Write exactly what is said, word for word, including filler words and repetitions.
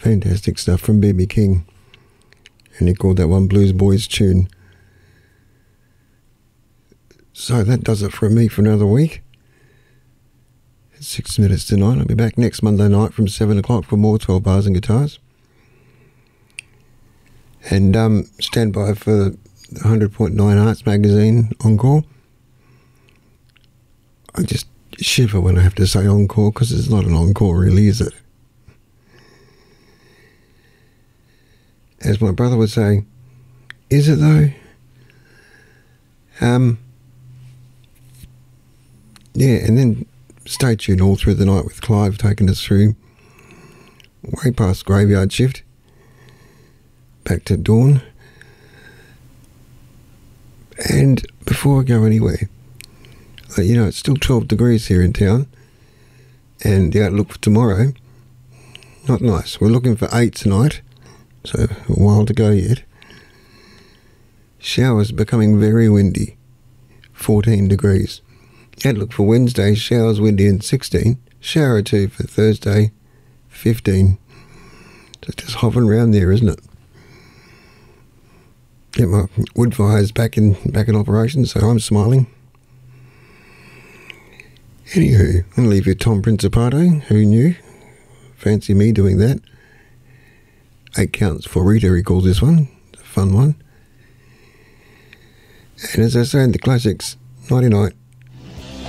Fantastic stuff from B B King. And he called that one Blues Boys tune. So that does it for me for another week. It's six minutes to nine. I'll be back next Monday night from seven o'clock for more twelve Bars and Guitars. And um, stand by for the one hundred point nine Arts Magazine Encore. I just shiver when I have to say encore because it's not an encore really, is it? As my brother would say, is it though? Um, yeah, and then stay tuned all through the night with Clive taking us through way past graveyard shift, back to dawn. And before I go anywhere, you know, it's still twelve degrees here in town, and the outlook for tomorrow, not nice. We're looking for eight tonight, so a while to go yet. Showers becoming very windy, fourteen degrees. Outlook for Wednesday, showers windy and sixteen. Shower or two for Thursday, fifteen. So just hovering around there, isn't it? Get my wood fires back in back in operation, so I'm smiling. Anywho, I'm going to leave you Tom Principato. Who knew? Fancy me doing that. Eight counts for Rita, he calls this one. It's a fun one. And as I say in the classics, nighty night.